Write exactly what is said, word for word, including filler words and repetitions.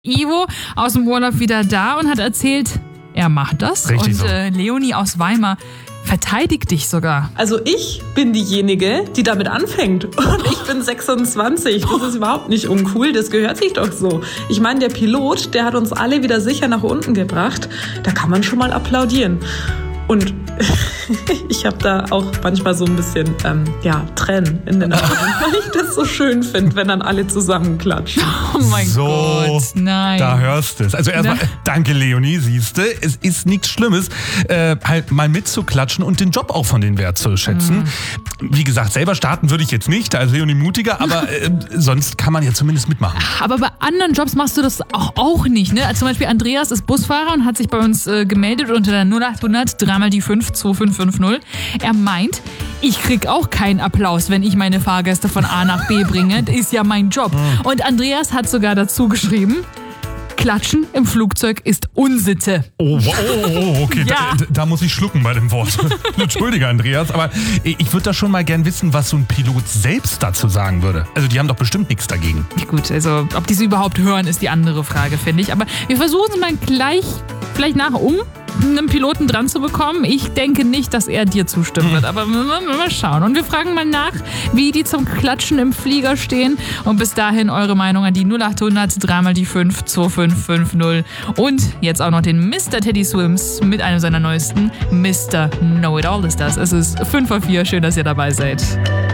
Ivo aus dem Urlaub wieder da und hat erzählt, er macht das. Richtig und so. äh, Leonie aus Weimar verteidigt dich sogar. Also ich bin diejenige, die damit anfängt. Und ich bin sechsundzwanzig. Das ist überhaupt nicht uncool. Das gehört sich doch so. Ich meine, der Pilot, der hat uns alle wieder sicher nach unten gebracht. Da kann man schon mal applaudieren. Und ich habe da auch manchmal so ein bisschen ähm, ja, Tränen in den Augen, weil ich das so schön finde, wenn dann alle zusammen klatschen. Oh mein so, Gott, nein. Da hörst du es. Also erstmal, Na? danke Leonie, siehste, es ist nichts Schlimmes, äh, halt mal mitzuklatschen und den Job auch von den Wert zu schätzen. Mhm. Wie gesagt, selber starten würde ich jetzt nicht, da ist Leonie mutiger, aber äh, sonst kann man ja zumindest mitmachen. Aber bei anderen Jobs machst du das auch, auch nicht, ne? Zum Beispiel Andreas ist Busfahrer und hat sich bei uns äh, gemeldet unter der null achthundert drei mal die fünf zwei fünf fünf null. Er meint, ich krieg auch keinen Applaus, wenn ich meine Fahrgäste von A nach B bringe. Das ist ja mein Job. Mhm. Und Andreas hat sogar dazu geschrieben, Klatschen im Flugzeug ist Unsitte. Oh, oh, oh okay, Ja. da, da muss ich schlucken bei dem Wort. Entschuldige, Andreas, aber ich würde da schon mal gern wissen, was so ein Pilot selbst dazu sagen würde. Also die haben doch bestimmt nichts dagegen. Gut, also ob die sie überhaupt hören, ist die andere Frage, finde ich. Aber wir versuchen es mal gleich, vielleicht nach um, einen Piloten dran zu bekommen. Ich denke nicht, dass er dir zustimmen Hm. wird, aber wir mal, mal schauen. Und wir fragen mal nach, wie die zum Klatschen im Flieger stehen. Und bis dahin eure Meinung an die null achthundert drei mal die fünf zwei fünf fünf null. Und jetzt auch noch den Mister Teddy Swims mit einem seiner neuesten Mister Know-It-All ist das. Es ist fünf vor vier. Schön, dass ihr dabei seid.